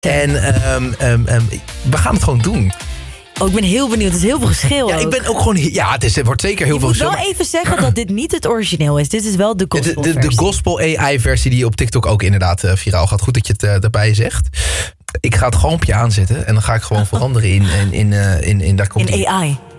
En we gaan het gewoon doen. Oh, ik ben heel benieuwd. Het is heel veel geschil. Ja, ik ben ook gewoon... Ja, het wordt zeker heel veel geschil. Ik moet wel even zeggen dat dit niet het origineel is. Dit is wel de gospel versie. De gospel AI-versie die op TikTok ook inderdaad viraal gaat. Goed dat je het daarbij zegt. Ik ga het galmpje aanzetten en dan ga ik gewoon veranderen in daar komt in AI.